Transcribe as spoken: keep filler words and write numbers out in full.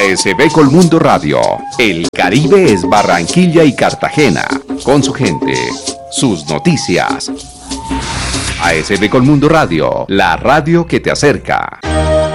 A S B Colmundo Radio. El Caribe es Barranquilla y Cartagena. Con su gente, sus noticias. A S B Colmundo Radio, la radio que te acerca.